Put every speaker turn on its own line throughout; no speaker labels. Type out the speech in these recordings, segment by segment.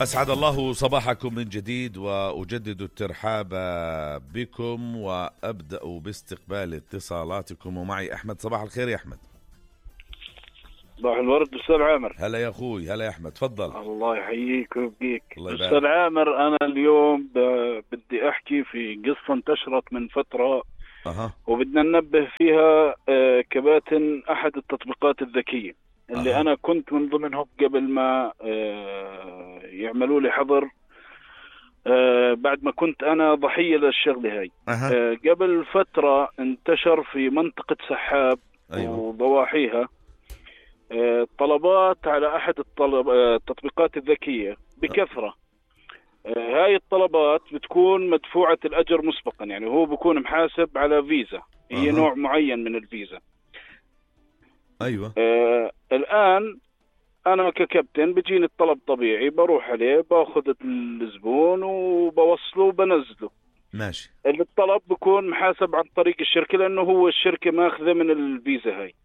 أسعد الله صباحكم من جديد، وأجدد الترحاب بكم وأبدأ باستقبال اتصالاتكم. ومعي أحمد. صباح الخير يا أحمد.
صباح الورد أستاذ عامر.
هلا يا أخوي. هلا يا أحمد، تفضل.
الله يحييك ويبقيك
أستاذ
عامر. أنا اليوم بدي أحكي في قصة انتشرت من فترة وبدنا ننبه فيها كباتن أحد التطبيقات الذكية اللي أنا كنت من ضمنهم قبل ما يعملوا لي حظر، بعد ما كنت أنا ضحية للشغلة هاي. قبل فترة انتشر في منطقة سحاب وضواحيها طلبات على أحد التطبيقات الذكية بكثرة. هاي الطلبات بتكون مدفوعة الأجر مسبقا، يعني هو بيكون محاسب على فيزا، هي نوع معين من الفيزا.
أيوة.
الآن أنا ككابتن بيجيني الطلب طبيعي، بروح عليه باخذ الزبون وبوصله وبنزله.
ماشي.
الطلب بيكون محاسب عن طريق الشركة، لأنه هو الشركة ماخذة من الفيزا هاي.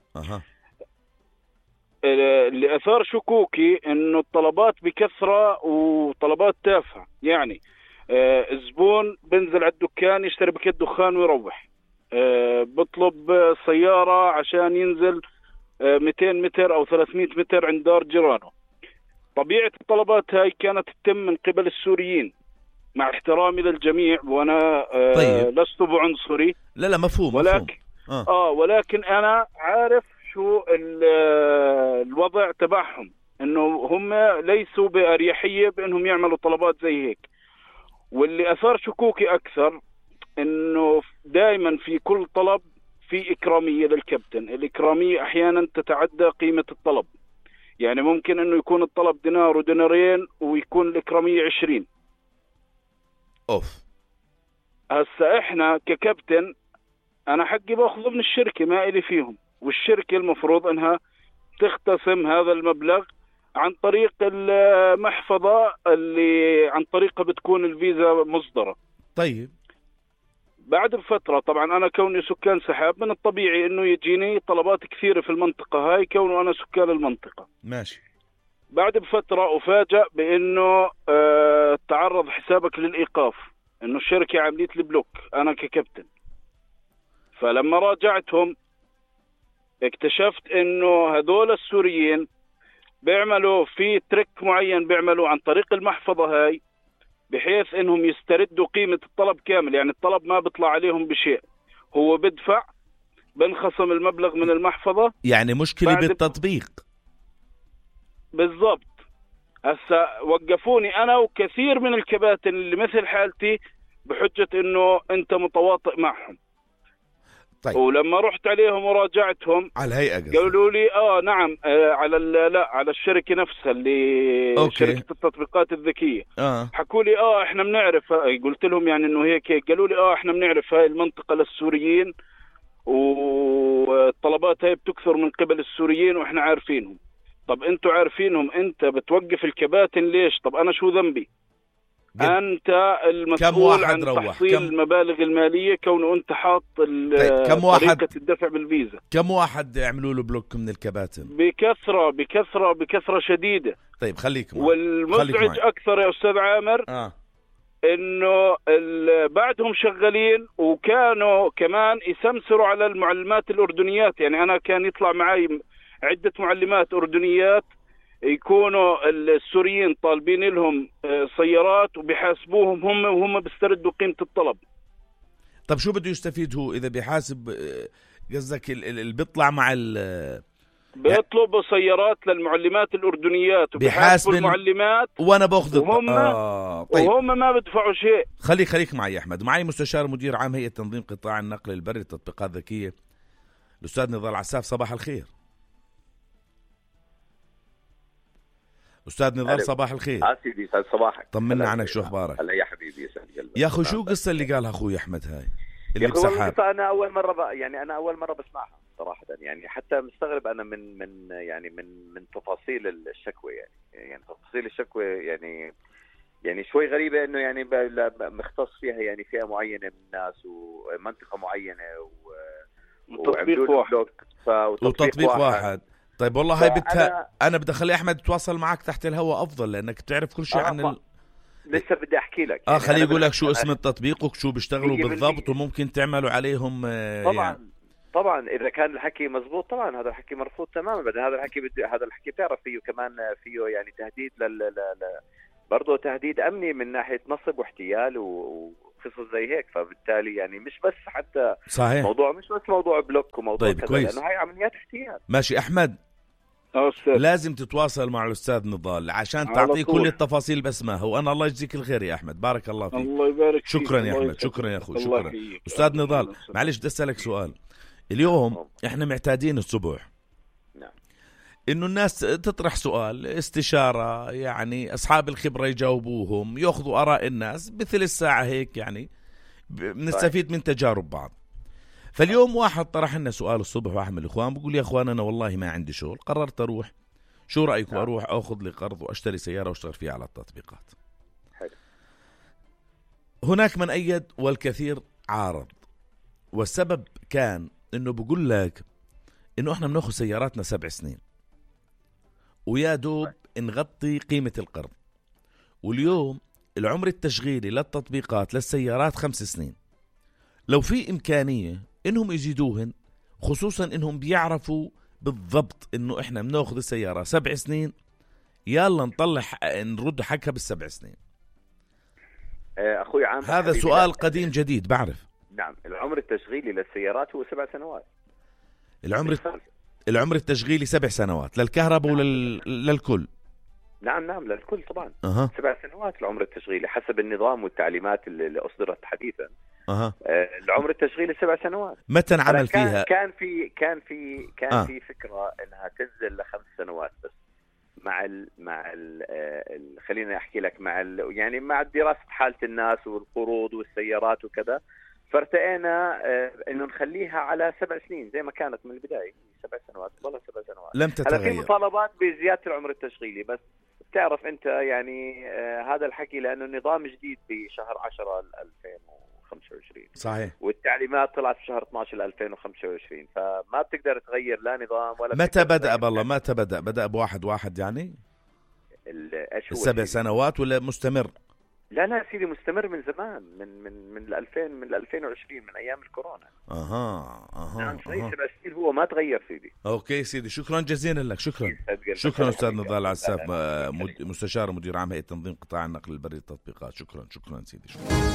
اللي أثار شكوكي إنه الطلبات بكثرة وطلبات تافهة، يعني الزبون بنزل على الدكان يشتري باكيت دخان ويروح، بطلب سيارة عشان ينزل 200 متر أو 300 متر عند دار جيرانه. طبيعة الطلبات هاي كانت تتم من قبل السوريين، مع احترامي للجميع، وأنا
طيب.
لست بعنصري.
لا مفهوم.
ولكن ولكن أنا عارف شو الوضع تبعهم، انه هم ليسوا بأريحية بانهم يعملوا طلبات زي هيك. واللي اثار شكوكي اكثر انه دائما في كل طلب في اكرامية للكابتن. الاكرامية احيانا تتعدى قيمة الطلب، يعني ممكن انه يكون الطلب دينار ودينارين ويكون الاكرامية 20. هسا احنا ككابتن انا حقي باخذه من الشركة، ما إلي فيهم، والشركة المفروض انها تختصم هذا المبلغ عن طريق المحفظة اللي عن طريقها بتكون الفيزا مصدرة.
طيب.
بعد بفترة، طبعا أنا كوني سكان سحاب من الطبيعي أنه يجيني طلبات كثيرة في المنطقة هاي، كونه أنا سكان المنطقة.
ماشي.
بعد بفترة أفاجأ بأنه تعرض حسابك للإيقاف، أنه الشركة عملت لي بلوك أنا ككابتن. فلما راجعتهم اكتشفت انه هذول السوريين بيعملوا في تريك معين، بيعملوا عن طريق المحفظة هاي بحيث انهم يستردوا قيمة الطلب كامل. يعني الطلب ما بيطلع عليهم بشيء، هو بدفع بنخصم المبلغ من المحفظة.
يعني مشكلة بالتطبيق.
بالضبط. هسا وقفوني انا وكثير من الكباتن اللي مثل حالتي بحجة انه انت متواطئ معهم.
طيب.
ولما رحت عليهم وراجعتهم
على الهيئة
قالوا لي نعم، على لا على الشركة نفسها اللي شركة التطبيقات الذكية. حكوا لي احنا بنعرف. قلت لهم يعني انه هيك. قالوا لي احنا بنعرف هاي المنطقة للسوريين، والطلبات هاي بتكثر من قبل السوريين واحنا عارفينهم. طب انتوا عارفينهم، انت بتوقف الكباتن ليش؟ طب انا شو ذنبي؟ أنت المسؤول عن تحصيل المبالغ المالية، كونه أنت حاط طريقة الدفع بالفيزا.
كم واحد يعملوا له بلوك من الكباتن؟
بكثرة شديدة.
طيب خليك معي.
والمزعج أكثر يا أستاذ عامر إنه بعدهم شغالين وكانوا كمان يسمسروا على المعلمات الأردنيات. يعني أنا كان يطلع معي عدة معلمات أردنيات يكونوا السوريين طالبين لهم سيارات وبيحاسبوهم هم، وهم بيستردوا قيمة الطلب.
طب شو بده يستفيد هو إذا بيحاسب؟ قصدك اللي بيطلع مع
بيطلبوا سيارات للمعلمات الأردنيات وبيحاسبوا المعلمات
وأنا باخذ
وهم
طيب.
وهم ما بدفعوا شيء.
خليك معي يا أحمد. معي مستشار مدير عام هيئة تنظيم قطاع النقل البري التطبيقات الذكية الأستاذ نضال عساف. صباح الخير أستاذ نضال. صباح الخير.
سيدي يسعد صباحك.
طمنا عنك، شو أخبارك؟
هلا يا حبيبي، يسعد قلبك.
يا أخو شو قصة اللي قالها أخوي أحمد هاي اللي
بسحاب؟ أنا أول مرة أنا أول مرة بسمعها صراحة. يعني حتى مستغرب أنا من تفاصيل الشكوى. يعني تفاصيل الشكوى يعني شوي غريبة، إنه يعني مختص فيها يعني فئة معينة من الناس ومنطقة معينة
وتطبيق واحد.
وتطبيق واحد. طيب والله هاي أنا بدي أخلي أحمد يتواصل معك تحت الهواء أفضل، لأنك تعرف كل شيء عن
لسه بدي أحكي لك يعني
خليه يقول لك شو اسم التطبيق وشو بيشتغلوا بالضبط وممكن تعملوا عليهم
طبعا إذا كان الحكي مزبوط طبعا هذا الحكي مرفوض تماما. بعد هذا الحكي بتعرف فيه كمان فيه يعني تهديد برضه تهديد أمني من ناحية نصب واحتيال وقصص زي هيك. فبالتالي يعني مش بس حتى
صحيح
مش بس موضوع بلوك وموضوع
طيب كويس،
لأنه هاي عمليات احتيال.
ماشي أحمد، لازم تتواصل مع الأستاذ نضال عشان تعطيه كل التفاصيل بس ما هو. أنا الله يجزيك الخير يا أحمد، بارك الله فيك.
الله يبارك فيك.
شكرا يا أحمد، شكرا يا أخوي، شكرا. أستاذ نضال معلش بدي أسألك سؤال. اليوم إحنا معتادين الصبح إنه الناس تطرح سؤال استشارة، يعني أصحاب الخبرة يجاوبوهم، يأخذوا آراء الناس بثلث ساعة هيك، يعني بنستفيد من تجارب بعض. فاليوم واحد طرح لنا سؤال الصبح، واحد من الإخوان بقول يا أخوان أنا والله ما عندي شغل، قررت أروح، شو رأيكم أروح أخذ لي قرض وأشتري سيارة وأشتغل فيها على التطبيقات؟
حلو.
هناك من أيد والكثير عارض، والسبب كان إنه بقول لك إنه إحنا بنأخذ سياراتنا 7 سنين ويا دوب نغطي قيمة القرض، واليوم العمر التشغيلي للتطبيقات للسيارات 5 سنين. لو في إمكانية إنهم يزيدوهن، خصوصا إنهم بيعرفوا بالضبط إنه إحنا بناخذ السيارة 7 سنين، يلا نطلع نرد حقها بال7 سنين.
أخوي عام
هذا سؤال قديم جديد بعرف.
نعم، العمر التشغيلي للسيارات هو 7 سنوات.
العمر التشغيلي 7 سنوات للكهرباء للكل.
نعم للكل طبعا. 7 سنوات العمر التشغيلي حسب النظام والتعليمات اللي أصدرت حديثا. العمر التشغيلي 7 سنوات.
متى انعمل فيها؟
كان في فكرة انها تنزل ل5 سنوات بس مع خليني احكي لك يعني مع دراسة حالة الناس والقروض والسيارات وكذا، فارتقينا انه نخليها على 7 سنين زي ما كانت من البداية. 7 سنوات والله 7 سنوات
لم تتغير.
هلا في مطالبات بزيادة العمر التشغيلي، بس بتعرف انت يعني هذا الحكي لانه النظام جديد بشهر 10 2025
صحيح،
والتعليمات طلعت في شهر 12 2025، فما بتقدر تغير لا نظام ولا.
متى بدأ بالله؟ متى بدأ ب1/1 يعني؟
ايش هو
7 سنوات ولا مستمر؟
لا سيدي مستمر من زمان، من 2020 من ايام الكورونا. نعم صحيح 7 سنين هو ما تغير سيدي.
اوكي سيدي، شكرا جزيلا لك. شكرا استاذ نضال العساف، مستشار مدير عام هيئة تنظيم قطاع النقل البري للتطبيقات. شكرا سيدي.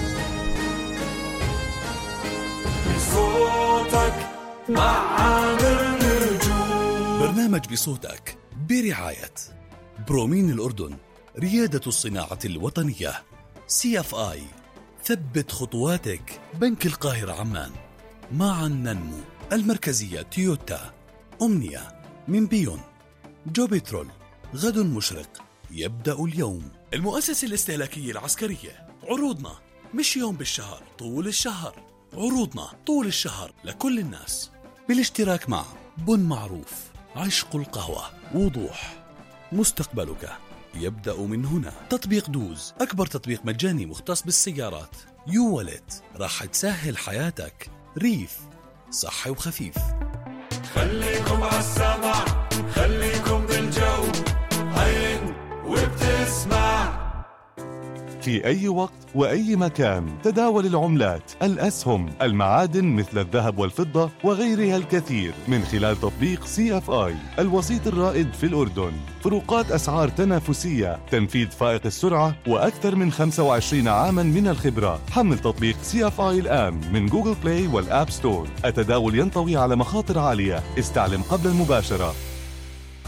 بصوتك مع عامر نجوم،
برنامج بصوتك برعاية برومين الأردن، ريادة الصناعة الوطنية، CFI، ثبت خطواتك، بنك القاهرة عمان، معا ننمو، المركزية تويوتا، أمنية، من بيون، جو بترول، غد مشرق يبدأ اليوم، المؤسسة الاستهلاكية العسكرية. عروضنا مش يوم بالشهر، طول الشهر. عروضنا طول الشهر لكل الناس، بالاشتراك مع بن معروف، عشق القهوة، وضوح، مستقبلك يبدأ من هنا. تطبيق دوز، أكبر تطبيق مجاني مختص بالسيارات. يو والت، راح تسهل حياتك. ريف، صحي وخفيف.
خليكم عالسمع، خليكم بالجو، عين وبتسمع.
في أي وقت وأي مكان تداول العملات، الأسهم، المعادن مثل الذهب والفضة وغيرها الكثير من خلال تطبيق CFI، الوسيط الرائد في الأردن. فروقات أسعار تنافسية، تنفيذ فائق السرعة، وأكثر من 25 عاما من الخبرة. حمل تطبيق CFI الآن من جوجل بلاي والآب ستور. التداول ينطوي على مخاطر عالية، استعلم قبل المباشرة.